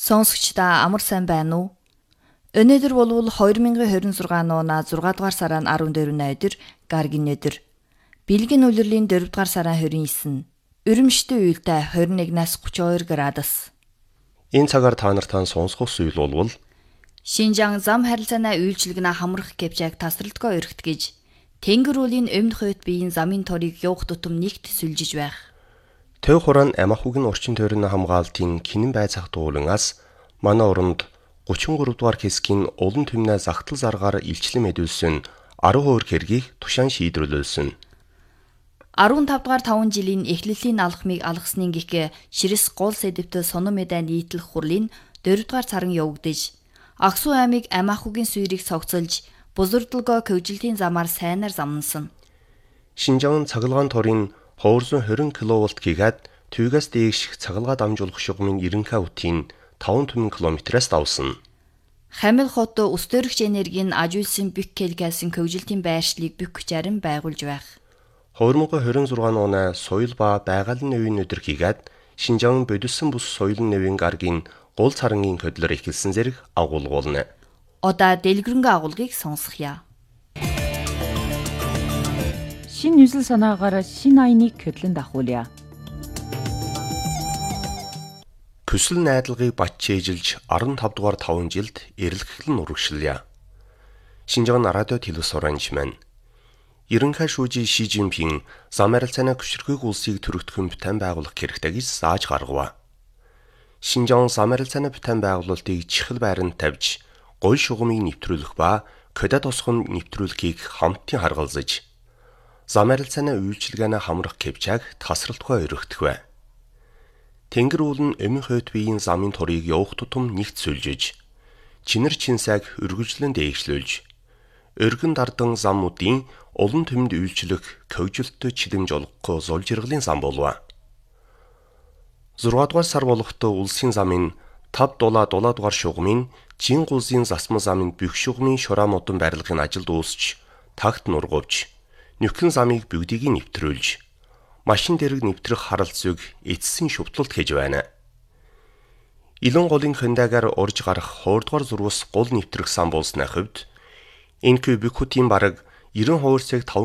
Сонсогчдаа амар сайн байна уу? Өнөөдөр болвол 2026 оны 6 дугаар сарын 14-ний өдөр Гаргийн өдөр. Бэлгийн улирлын 4 дугаар сарын 29. Өрөмштэй уйлтай 21-аас 32 градус. Энэ цагаар та нартай сонсгох зүйл болвол Шинжаан зам харилцааны үйлчилгэнэ хамрах гэвчээг тасралтгүй өргөтгөж Тэнгэр уулийн өмнөх хойд биеийн замын торыг явах тутам нэгт сүлжиж байх. Төв хурaan Амахугийн орчин тойрны хамгаалтын Кинэн байцаах дуулангаас манай оронд 33 дугаар хэсгийн улан түмнээ загтал заргаар илчлэн мэдүүлсэн 10% хэргийг тушаан шийдвэрлүүлсэн. 15 дугаар 5 жилийн эхлэлийн алхмыг алгасны гихэ Ширэс гол сэдвтэ сонон мэдээ нийтлэх хурлын 4 дугаар сарын явагдаж Аксу аймыг Амахугийн суурийг цогцолж бузурдалгоо көвжилтийн замаар сайнаар замнасан. Шинжаан цахилгаан торын 220 кВт гигад түйгээс дээш цахилгаа дамжуулах шугамын ерөнхий утын 5 км-ээс давсан. Хамил хот ус төрөгч энергийн ажуулсан бик келгээс көвжилтийн байршлыг бүх хүчээр байгуулж байх. 2026 оны соёл ба байгалийн нэвийн өдөр хийгээд Шинжаан бодиссон бус соёлын нэвийн гаргийн гол царангийн хөдлөр эхэлсэн зэрэг агуулгуулна. Одоо дэлгэрэнгүй агуулгыг сонсгоё. Шинэ 뉴сэл санаагаар шинэ аяныг хөдлөн дахуулъя. Көсөл найдлагыг бат чийжилж 15 дугаар 5 жилд эрэлхлэн урагшлая. Шинжаан радио телевизорч маань Ерөнхий шүүжи Ши Жинпин зам харилцааны хүчирхэг улсыг төрөгдөхөн бүтээн байгуулах хэрэгтэй гэж зааж гаргав. Шинжаан зам харилцааны бүтээн байгуулалтыг чихэл байранд тавьж, гол шугамыг нэвтрүүлэх ба кодад тосгон нэвтрүүлэхийг хамтын харгалзаж, зам харилцааны үйлчилгээний хамрах кэвчээг тасралтгүй өргөдөх бай. Тэнгэр уулын өмнөх хойд биеийн замын торыг явах тутам нэгт сүлжиж, чинэр чинсайг өргөжлөн дээгшлүүлж, өргөн дардан замуудын улан түмэнд үйлчлэх көвжилтөд чидэмж олохгүй зул жиргэлийн зам болов. 6 дугаар сар болоход улсын замын 5 дулаа дугаар шугамын Жин гулзын засмал замын бүх шугамын шураа модон барилгын ажилд дуусч, тагт нургувж, нөхөн замыг бүгдийг нэвтрүүлж, машин дэрэг нэвтрэх харалцыг эцсийн шүвтлэлт хийж байна. Илэн голын хандаагаар урж гарах 2 дугаар зурвас гол нэвтрэх сан болсны хувьд энэ бүх хотын бараг 90%